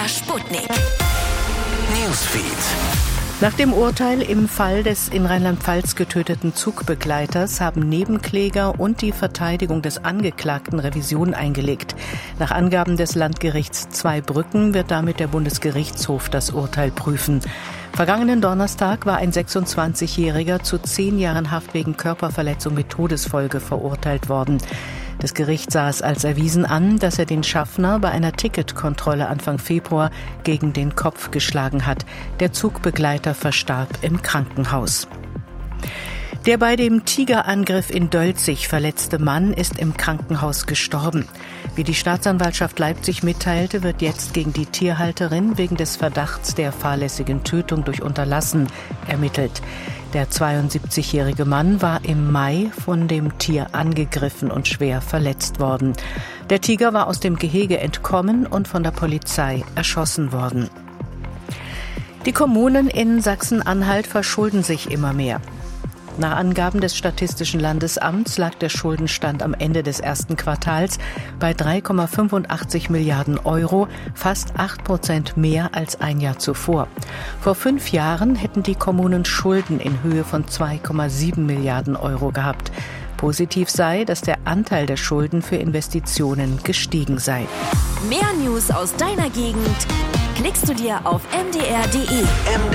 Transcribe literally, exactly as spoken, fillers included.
Sputnik Newsfeed. Nach dem Urteil im Fall des in Rheinland-Pfalz getöteten Zugbegleiters haben Nebenkläger und die Verteidigung des Angeklagten Revision eingelegt. Nach Angaben des Landgerichts Zweibrücken wird damit der Bundesgerichtshof das Urteil prüfen. Vergangenen Donnerstag war ein sechsundzwanzigjähriger zu zehn Jahren Haft wegen Körperverletzung mit Todesfolge verurteilt worden. Das Gericht sah es als erwiesen an, dass er den Schaffner bei einer Ticketkontrolle Anfang Februar gegen den Kopf geschlagen hat. Der Zugbegleiter verstarb im Krankenhaus. Der bei dem Tigerangriff in Dölzig verletzte Mann ist im Krankenhaus gestorben. Wie die Staatsanwaltschaft Leipzig mitteilte, wird jetzt gegen die Tierhalterin wegen des Verdachts der fahrlässigen Tötung durch Unterlassen ermittelt. Der zweiundsiebzigjährige Mann war im Mai von dem Tier angegriffen und schwer verletzt worden. Der Tiger war aus dem Gehege entkommen und von der Polizei erschossen worden. Die Kommunen in Sachsen-Anhalt verschulden sich immer mehr. Nach Angaben des Statistischen Landesamts lag der Schuldenstand am Ende des ersten Quartals bei drei Komma fünfundachtzig Milliarden Euro, fast acht Prozent mehr als ein Jahr zuvor. Vor fünf Jahren hätten die Kommunen Schulden in Höhe von zwei Komma sieben Milliarden Euro gehabt. Positiv sei, dass der Anteil der Schulden für Investitionen gestiegen sei. Mehr News aus deiner Gegend klickst du dir auf m d r punkt d e.